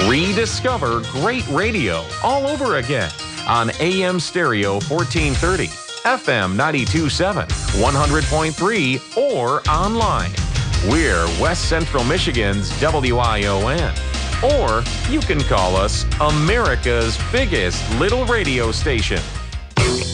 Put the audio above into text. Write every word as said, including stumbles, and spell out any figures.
Rediscover great radio all over again on A M Stereo fourteen thirty, F M ninety-two point seven, one hundred point three, or online. We're West Central Michigan's W I O N. Or you can call us America's biggest little radio station.